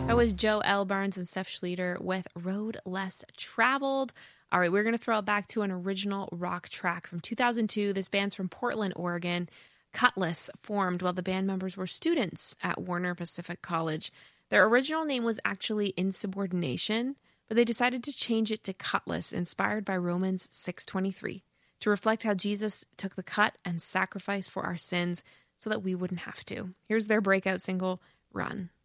That was Joe L. Barnes and Steph Schlueter with Road Less Traveled. All right, we're going to throw it back to an original rock track from 2002. This band's from Portland, Oregon. Cutlass formed while the band members were students at Warner Pacific College. Their original name was actually Insubordination, but they decided to change it to Cutlass, inspired by Romans 6:23, to reflect how Jesus took the cut and sacrificed for our sins so that we wouldn't have to. Here's their breakout single, Run.